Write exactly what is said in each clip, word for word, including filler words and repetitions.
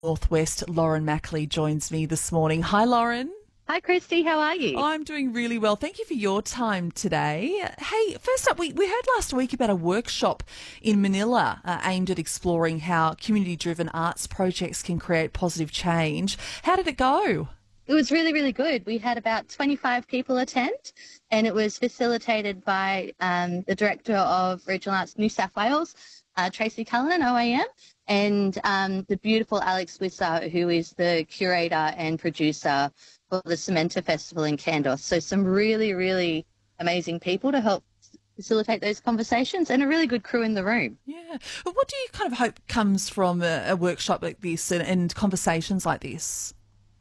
Northwest, Lauren Mackley joins me this morning. Hi, Lauren. Hi, Christy. How are you? I'm doing really well. Thank you for your time today. Hey, first up, we, we heard last week about a workshop in Manila uh, aimed at exploring how community-driven arts projects can create positive change. How did it go? It was really, really good. We had about twenty-five people attend, and it was facilitated by um, the Director of Regional Arts New South Wales, uh, Tracy Cullinan, O A M, and um, the beautiful Alex Wisser, who is the curator and producer for the Cementa Festival in Candos. So some really, really amazing people to help facilitate those conversations, and a really good crew in the room. Yeah. Well, what do you kind of hope comes from a, a workshop like this and, and conversations like this?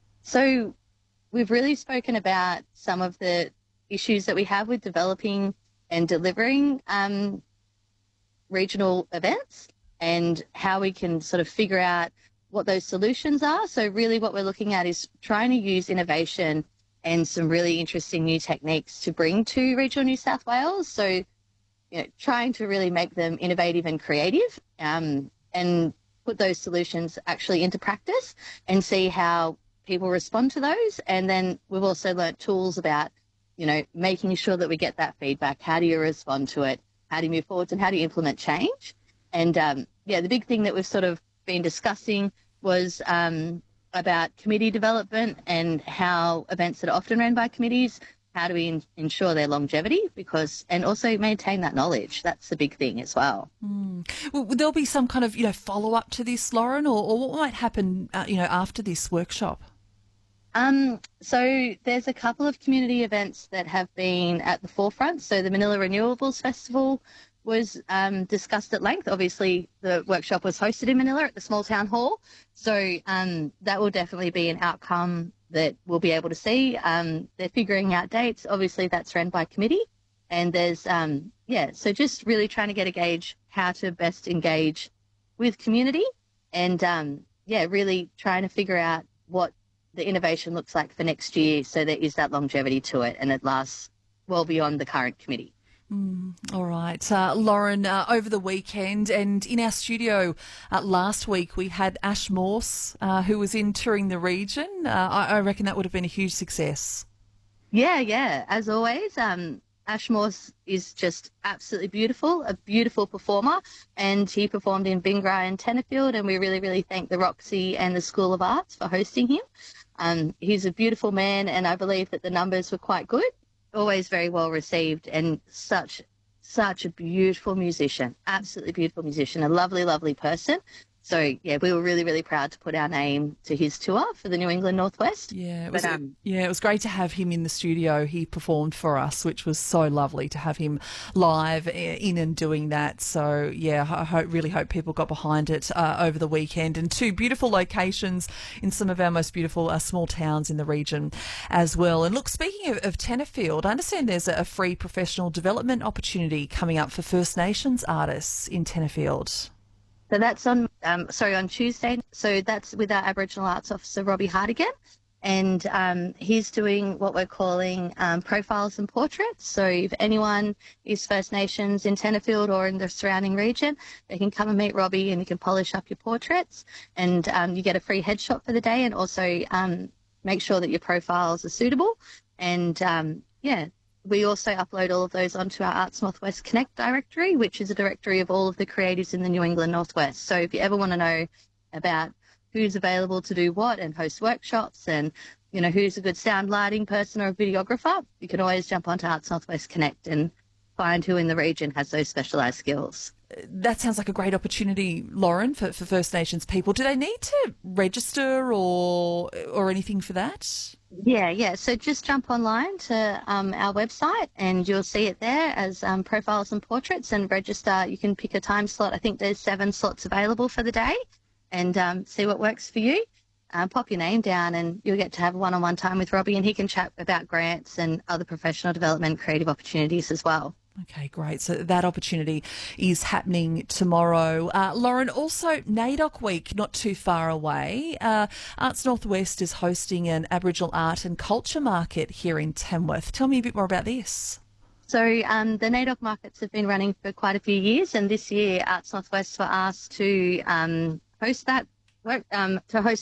So we've really spoken about some of the issues that we have with developing and delivering um, regional events and how we can sort of figure out what those solutions are. So really what we're looking at is trying to use innovation and some really interesting new techniques to bring to regional New South Wales. So, you know, trying to really make them innovative and creative um, and put those solutions actually into practice and see how people respond to those. And then we've also learnt tools about, you know, making sure that we get that feedback. How do you respond to it? How do you move forwards, and how do you implement change? And um, yeah, the big thing that we've sort of been discussing was um, about committee development and how events that are often run by committees, how do we in- ensure their longevity, because and also maintain that knowledge. That's the big thing as well. Mm. Well, will there be some kind of, you know, follow-up to this, Lauren, or, or what might happen, uh, you know, after this workshop? Um, so there's a couple of community events that have been at the forefront. So the Manila Renewables Festival was um, discussed at length. Obviously, the workshop was hosted in Manila at the Small Town Hall. So um, that will definitely be an outcome that we'll be able to see. Um, they're figuring out dates. Obviously, that's run by committee. And there's, um, yeah, so just really trying to get a gauge how to best engage with community and, um, yeah, really trying to figure out what the innovation looks like for next year, so there is that longevity to it and it lasts well beyond the current committee. Mm, all right. Uh, Lauren, uh, over the weekend and in our studio uh, last week, we had Ash Morse, uh, who was in touring the region. Uh, I, I reckon that would have been a huge success. Yeah, yeah. As always, um, Ash Morse is just absolutely beautiful, a beautiful performer, and he performed in Bingra and Tenterfield, and we really, really thank the Roxy and the School of Arts for hosting him. Um, he's a beautiful man, and I believe that the numbers were quite good. Always very well received, and such such a beautiful musician, absolutely beautiful musician, a lovely, lovely person. So, yeah, we were really, really proud to put our name to his tour for the New England Northwest. Yeah, it was, but, um, yeah, it was great to have him in the studio. He performed for us, which was so lovely to have him live in and doing that. So, yeah, I hope, really hope people got behind it uh, over the weekend. And two beautiful locations in some of our most beautiful uh, small towns in the region as well. And look, speaking of, of Tenterfield, I understand there's a, a free professional development opportunity coming up for First Nations artists in Tenterfield. So that's on, um, sorry, on Tuesday. So that's with our Aboriginal Arts Officer, Robbie Hartigan. And um, he's doing what we're calling um, profiles and portraits. So if anyone is First Nations in Tenterfield or in the surrounding region, they can come and meet Robbie and you can polish up your portraits. And um, you get a free headshot for the day, and also um, make sure that your profiles are suitable. And um, yeah, we also upload all of those onto our Arts Northwest Connect directory, which is a directory of all of the creatives in the New England Northwest. So if you ever want to know about who's available to do what and host workshops and, you know, who's a good sound lighting person or a videographer, you can always jump onto Arts Northwest Connect and find who in the region has those specialised skills. That sounds like a great opportunity, Lauren, for, for First Nations people. Do they need to register or or anything for that? Yeah, yeah. So just jump online to um, our website and you'll see it there as um, profiles and portraits, and register. You can pick a time slot. I think there's seven slots available for the day, and um, see what works for you. Um, pop your name down and you'll get to have a one-on-one time with Robbie, and he can chat about grants and other professional development, creative opportunities as well. Okay, great. So that opportunity is happening tomorrow. Uh, Lauren, also NAIDOC Week, not too far away. Uh, Arts Northwest is hosting an Aboriginal art and culture market here in Tamworth. Tell me a bit more about this. So um, the NAIDOC markets have been running for quite a few years, and this year Arts Northwest were asked to um, host that work um, to host